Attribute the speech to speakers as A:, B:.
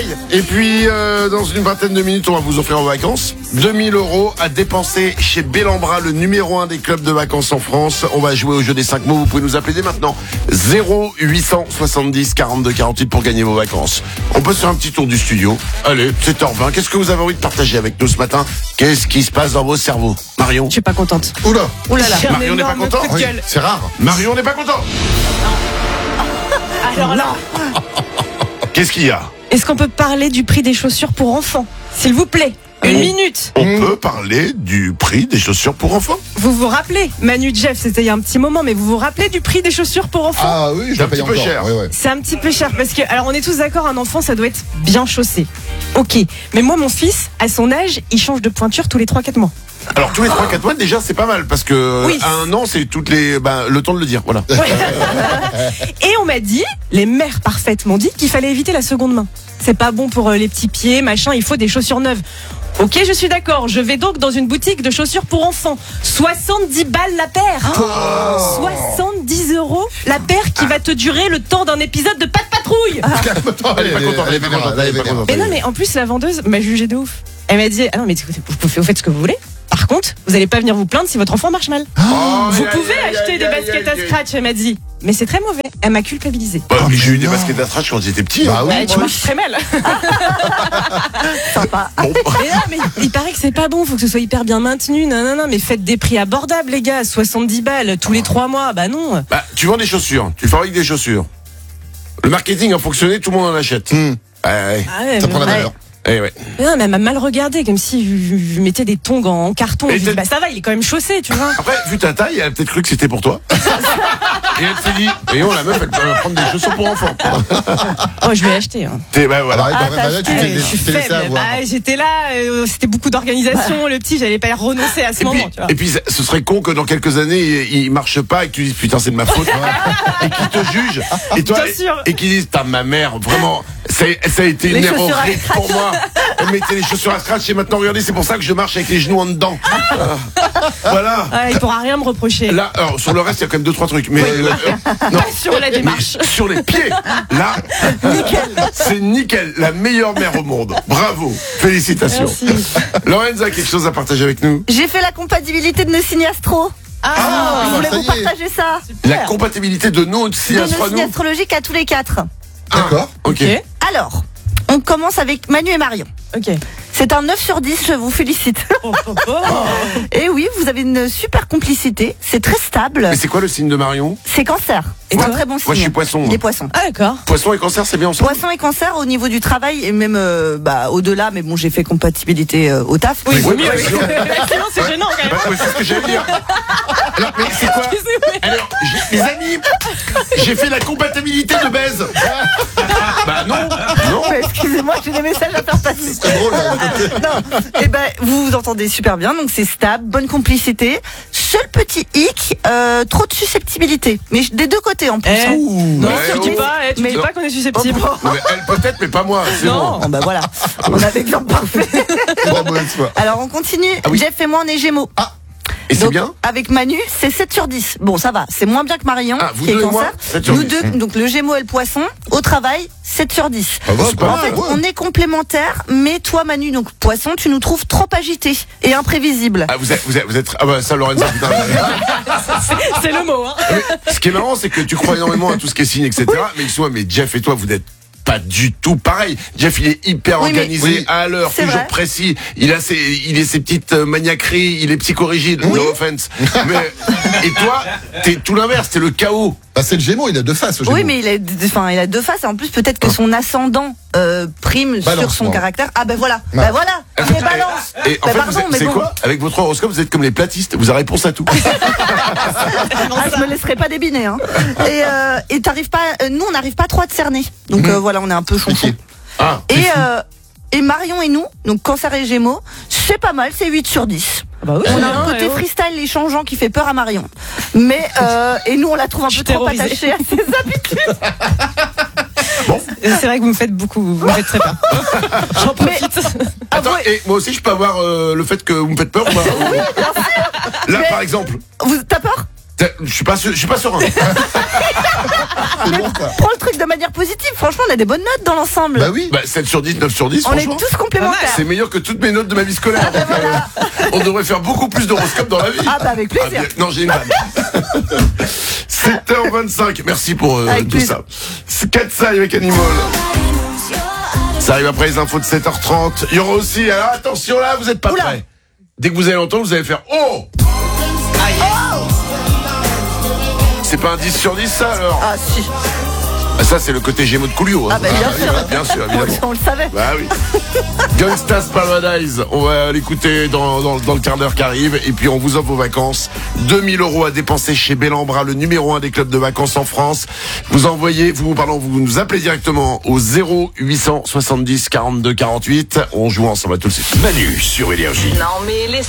A: Et puis, dans une vingtaine de minutes, on va vous offrir en vacances 2000 € à dépenser chez Bellambra, le numéro 1 des clubs de vacances en France. On va jouer au jeu des 5 mots. Vous pouvez nous appeler dès maintenant. 0870 42 48 pour gagner vos vacances. On peut se faire un petit tour du studio. Allez, 7h20. Qu'est-ce que vous avez envie de partager avec nous ce matin? Qu'est-ce qui se passe dans vos cerveaux? Marion?
B: Je suis pas contente.
A: Oula.
B: Oulala.
A: Marion n'est pas content?
B: Coup de gueule.
A: C'est rare. Marion n'est pas content.
B: Alors là,
A: Qu'est-ce qu'il y a?
B: est-ce qu'on peut parler du prix des chaussures pour enfants? S'il vous plaît, une minute.
A: On peut parler du prix des chaussures pour enfants?
B: Vous vous rappelez, Manu, Jeff, c'était il y a un petit moment, mais vous vous rappelez du prix des chaussures pour enfants?
C: Ah oui, je
A: C'est un
C: la paye
A: petit peu
C: encore.
A: cher.
C: Ouais.
B: C'est un petit peu cher parce que, alors on est tous d'accord, un enfant ça doit être bien chaussé. Ok, mais moi mon fils, à son âge, il change de pointure tous les 3-4 mois.
A: Alors tous les 3-4 mois déjà c'est pas mal parce que
B: Oui.
A: à un an c'est toutes les le temps de le dire, voilà.
B: Et on m'a dit, les mères parfaites m'ont dit qu'il fallait éviter la seconde main. C'est pas bon pour les petits pieds, machin, il faut des chaussures neuves. Ok, je suis d'accord, je vais donc dans une boutique de chaussures pour enfants. 70 balles la paire. 70 € la paire qui va te durer le temps d'un épisode de Pas de patrouille.
A: Elle est pas contente, elle est pas contente, elle est pas contente.
B: Mais non, mais en plus, la vendeuse m'a jugé de ouf. Elle m'a dit, ah non, mais vous faites ce que vous voulez. Par contre, vous allez pas venir vous plaindre si votre enfant marche mal. Vous pouvez acheter des baskets à scratch, elle m'a dit. Mais c'est très mauvais. Elle m'a culpabilisé.
A: Mais j'ai eu des baskets à scratch quand j'étais petit.
C: Bah oui.
B: Ouais, tu marches très mal.
C: Sympa.
A: Bon,
B: Mais non, mais il paraît que c'est pas bon, faut que ce soit hyper bien maintenu. Non, mais faites des prix abordables, les gars. 70 balles tous les 3 mois. Bah non.
A: tu vends des chaussures, tu fabriques des chaussures. Le marketing a fonctionné, tout le monde en achète. Ouais.
B: Ah ouais,
C: Ça prend la
B: mais-
C: valeur.
A: Ouais.
B: Non, mais elle m'a mal regardé, comme si je mettais des tongs en carton.
A: Et
B: Je dis,
A: t'es-
B: bah ça va, il est quand même chaussé, tu vois.
A: Après, vu ta taille, elle a peut-être cru que c'était pour toi. Et elle s'est dit, voyons, la meuf, elle peut prendre des chaussures pour enfants.
B: Oh, je vais acheter. Hein.
A: Voilà.
C: Ah, bah, là, tu
B: Ouais,
C: t'es
B: je suis
C: tu t'es laissé
B: faible.
C: avoir.
B: Bah, j'étais là, c'était beaucoup d'organisation. Le petit, j'allais pas y renoncer à ce moment. Tu vois.
A: Et puis, ce serait con que dans quelques années, il marche pas et que tu dises putain, c'est de ma faute. Et qu'il te juge. Et toi,
B: Bien sûr.
A: et qu'il dise, putain, ma mère, vraiment, ça a été une
B: Les
A: erreur
B: chaussures à
A: horrible pour moi. Elle mettait les chaussures à scratch et maintenant, regardez, c'est pour ça que je marche avec les genoux en dedans. Voilà.
B: Ouais, il pourra rien me reprocher.
A: Là, alors, sur le reste, il y a quand même 2-3 trucs. Mais, non.
B: Sur la démarche.
A: Mais sur les pieds, là, c'est nickel. La meilleure mère au monde. Bravo. Félicitations.
B: Merci.
A: Lorenza a quelque chose à partager avec nous.
D: J'ai fait la compatibilité de nos signes astro. Je voulais
C: ça
D: vous
C: y est.
D: partager ça.
A: La compatibilité de nos
D: De
A: signes
D: nos signes
A: astronomiques.
D: astrologiques à tous les 4.
C: D'accord.
A: Ok.
D: Alors, on commence avec Manu et Marion.
B: Ok.
D: C'est un 9 sur 10, je vous félicite. Et oui, vous avez une super complicité. C'est très stable.
A: Et c'est quoi le signe de Marion?
D: C'est Cancer.
B: Et
D: C'est un
B: toi
D: très bon signe.
A: Moi, je suis Poisson, moi.
D: Il est Poisson.
B: Ah d'accord.
A: Poisson et cancer, c'est bien ensemble.
D: Poisson et Cancer au niveau du travail et même au-delà, mais bon, j'ai fait compatibilité au taf.
B: Oui,
A: Oui,
B: c'est mieux.
A: bien sûr.
B: Sinon, c'est gênant quand même.
A: Ouais, c'est ce que j'allais dire. Alors, mais c'est quoi? Alors, les amis, j'ai fait la compatibilité de baise. Bah non.
D: Excusez-moi, j'ai des messages à faire passer.
C: C'est drôle.
D: Non, et ben vous vous entendez super bien, donc c'est stable, bonne complicité. Seul petit hic, trop de susceptibilité, mais des deux côtés en plus.
B: Eh,
D: hein.
B: non,
A: Ouais,
B: tu dis
A: oh.
B: pas, tu
D: Mais-
B: dis pas qu'on est susceptible.
A: Non, mais elle peut-être, mais pas moi. C'est
B: Non.
D: Bon bah voilà, on a l'exemple parfait.
C: Bon, mauvaise foi.
D: Alors on continue.
A: oui.
D: Jeff et moi on est Gémeaux.
A: Et c'est
D: Donc,
A: bien.
D: avec Manu, c'est 7 sur 10. Bon, ça va, c'est moins bien que Marion,
A: Ah, vous
D: qui est
A: deux et moi,
D: Cancer.
A: 7 sur
D: Nous
A: 10.
D: deux, donc le Gémeaux et le Poisson, au travail, 7 sur 10.
C: Ah, bah,
A: C'est pas
D: En
A: mal,
D: fait,
C: ouais.
D: on est complémentaires, mais toi, Manu, donc Poisson, tu nous trouves trop agités et imprévisibles.
A: Ah, vous êtes. Ah bah ça, Lorenza, putain.
B: C'est le mot. Hein.
A: Mais ce qui est marrant, c'est que tu crois énormément à tout ce qui est signe, etc. Mais excuse-moi, mais Jeff et toi, vous n'êtes pas du tout pareil. Jeff, il est hyper
D: Oui, mais-
A: organisé,
C: Oui.
A: à l'heure,
D: C'est
A: toujours
D: vrai.
A: précis. Il a ses petites maniaqueries, il est psychorigide, no offense. Mais, et toi, t'es tout l'inverse, t'es le chaos.
C: Bah, c'est le Gémeaux, il a deux faces.
D: Oui, mais il a deux faces. Et en plus, peut-être que son ascendant prime sur
C: Balance,
D: son
C: non.
D: caractère. Ah ben voilà,
C: Ouais.
D: ben voilà, il est balance.
A: Et en
D: Ben
A: fait,
D: pardon, mais
A: c'est
D: bon.
A: quoi? Avec votre horoscope, vous êtes comme les platistes, vous avez réponse à tout.
D: Ah, je me laisserai pas débiner. Hein. Et t'arrives pas. Nous, on n'arrive pas trop à te cerner. Donc voilà, on est un peu chonchon.
A: Ah,
D: Et Marion et nous, donc Cancer et Gémeaux, c'est pas mal, c'est 8 sur 10.
B: Bah oui,
D: On a un côté freestyle et changeant qui fait peur à Marion. Mais et nous, on la trouve un
B: Je
D: peu
B: suis
D: trop
B: terrorisée.
D: attachée à ses habitudes.
B: C'est vrai que vous me faites beaucoup, vous me faites très peur. J'en profite.
A: attends, et moi aussi, je peux avoir le fait que vous me faites peur ou pas? Là,
D: Mais-
A: par exemple.
D: T'as peur?
A: Je suis pas serein.
C: C'est bon, ça.
D: Prends le truc de manière positive. Franchement, on a des bonnes notes dans l'ensemble.
C: Bah oui.
A: 7 sur 10, 9 sur 10,
D: On est
A: franchement.
D: tous complémentaires.
A: C'est meilleur que toutes mes notes de ma vie scolaire. Donc, on devrait faire beaucoup plus d'horoscopes dans la vie.
D: Ah bah avec plaisir.
A: bien. Non, j'ai une vanne. 7h25. Merci pour
D: Avec
A: tout
D: plaisir.
A: ça. 4 ça avec Animal. Ça arrive après les infos de 7h30. Il y aura aussi, alors attention là, vous êtes pas
D: Oula.
A: prêts. Dès que vous allez l'entendre, vous allez faire Oh. C'est pas un 10 sur 10 ça alors?
D: Ah si.
A: Ah, ça c'est le côté Gémeaux de Coolio.
D: Ah bah bien sûr.
A: Bien sûr, évidemment.
D: On le savait.
A: Bah oui. Gangsta's Paradise, on va l'écouter dans le quart d'heure qui arrive. Et puis on vous offre vos vacances. 2000 € à dépenser chez Bellambra, le numéro 1 des clubs de vacances en France. Vous envoyez, vous nous appelez directement au 0870 42 48. On joue ensemble, à tout de suite.
E: Manu sur Énergie.
F: Non mais les